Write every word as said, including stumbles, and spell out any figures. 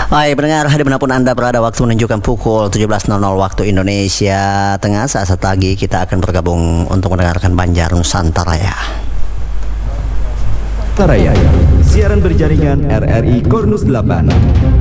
Baik, pendengar dimanapun Anda berada, waktu menunjukkan pukul tujuh belas nol nol waktu Indonesia Tengah. Saat lagi kita akan bergabung untuk mendengarkan Banjar Nusantara ya. Taraya, siaran berjaringan R R I Kornus delapan.